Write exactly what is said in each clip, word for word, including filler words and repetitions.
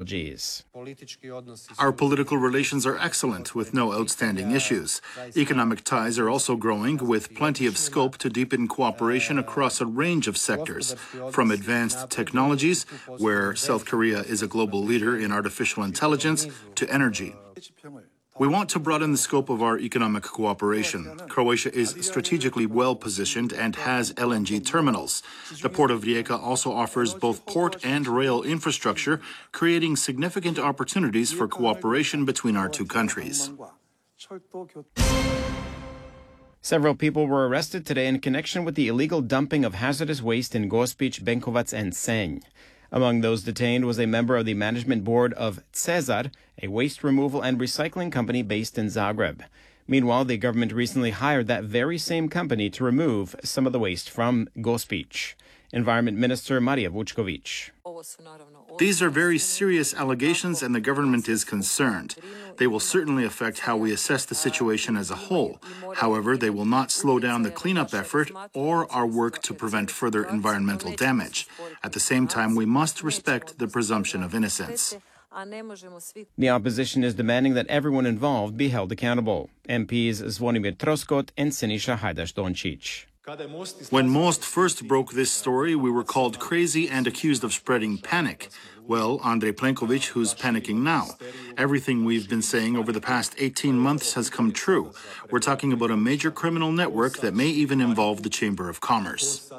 apologies. Our political relations are excellent, with no outstanding issues. Economic ties are also growing, with plenty of scope to deepen cooperation across a range of sectors, from advanced technologies, where South Korea is a global leader in artificial intelligence, to energy. We want to broaden the scope of our economic cooperation. Croatia is strategically well-positioned and has L N G terminals. The Port of Rijeka also offers both port and rail infrastructure, creating significant opportunities for cooperation between our two countries. Several people were arrested today in connection with the illegal dumping of hazardous waste in Gospić, Benkovac, and Senj. Among those detained was a member of the management board of Cezar, a waste removal and recycling company based in Zagreb. Meanwhile, the government recently hired that very same company to remove some of the waste from Gospić. Environment Minister Marija Vučković. These are very serious allegations, and the government is concerned. They will certainly affect how we assess the situation as a whole. However, they will not slow down the cleanup effort or our work to prevent further environmental damage. At the same time, we must respect the presumption of innocence. The opposition is demanding that everyone involved be held accountable. M Ps Zvonimir Troskot and Siniša Hajdaš-Dončić. When Most first broke this story, we were called crazy and accused of spreading panic. Well, Andrej Plenković, who's panicking now. Everything we've been saying over the past eighteen months has come true. We're talking about a major criminal network that may even involve the Chamber of Commerce.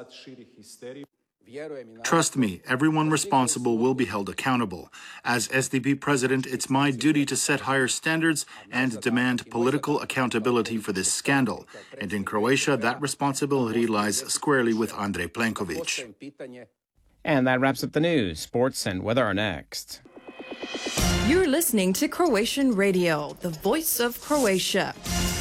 Trust me, everyone responsible will be held accountable. As S D P president, it's my duty to set higher standards and demand political accountability for this scandal. And in Croatia, that responsibility lies squarely with Andrej Plenković. And that wraps up the news. Sports and weather are next. You're listening to Croatian Radio, the voice of Croatia.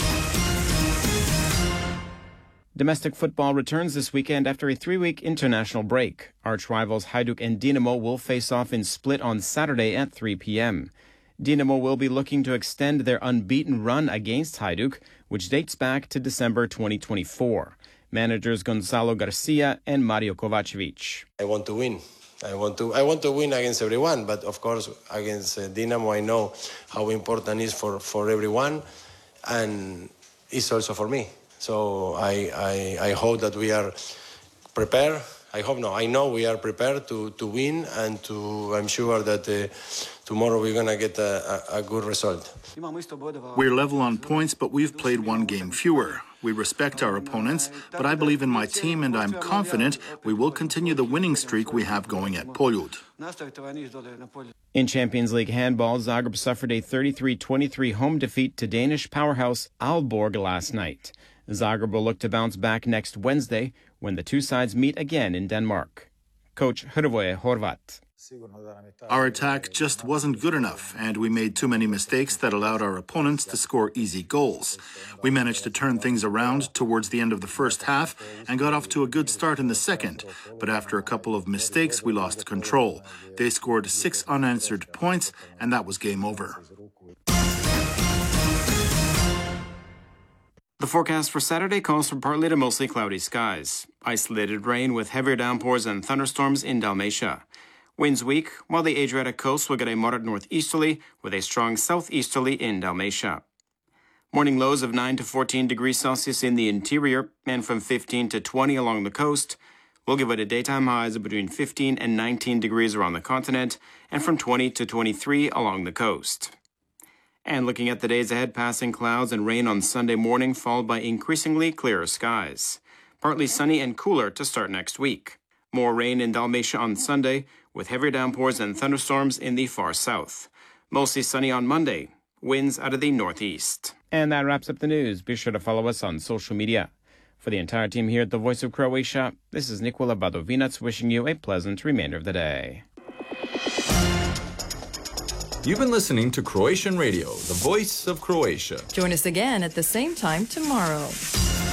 Domestic football returns this weekend after a three-week international break. Arch rivals Hajduk and Dinamo will face off in Split on Saturday at three p.m. Dinamo will be looking to extend their unbeaten run against Hajduk, which dates back to December twenty twenty-four. Managers Gonzalo Garcia and Mario Kovacevic. I want to win. I want to I want to win against everyone, but of course against uh, Dinamo I know how important it is for, for everyone, and it's also for me. So I, I, I hope that we are prepared. I hope no. I know we are prepared to, to win, and to. I'm sure that uh, tomorrow we're gonna get a, a, a good result. We're level on points, but we've played one game fewer. We respect our opponents, but I believe in my team, and I'm confident we will continue the winning streak we have going at Poljud. In Champions League handball, Zagreb suffered a thirty-three twenty-three home defeat to Danish powerhouse Aalborg last night. Zagreb will look to bounce back next Wednesday when the two sides meet again in Denmark. Coach Hrvoje Horvat. Our attack just wasn't good enough, and we made too many mistakes that allowed our opponents to score easy goals. We managed to turn things around towards the end of the first half and got off to a good start in the second, but after a couple of mistakes, we lost control. They scored six unanswered points, and that was game over. The forecast for Saturday calls for partly to mostly cloudy skies. Isolated rain with heavier downpours and thunderstorms in Dalmatia. Winds weak, while the Adriatic coast will get a moderate northeasterly with a strong southeasterly in Dalmatia. Morning lows of nine to fourteen degrees Celsius in the interior and from fifteen to twenty along the coast. We'll give it a daytime highs of between fifteen and nineteen degrees around the continent and from twenty to twenty-three along the coast. And looking at the days ahead, passing clouds and rain on Sunday morning, followed by increasingly clearer skies. Partly sunny and cooler to start next week. More rain in Dalmatia on Sunday, with heavier downpours and thunderstorms in the far south. Mostly sunny on Monday, winds out of the northeast. And that wraps up the news. Be sure to follow us on social media. For the entire team here at the Voice of Croatia, this is Nikola Badovinac wishing you a pleasant remainder of the day. You've been listening to Croatian Radio, the voice of Croatia. Join us again at the same time tomorrow.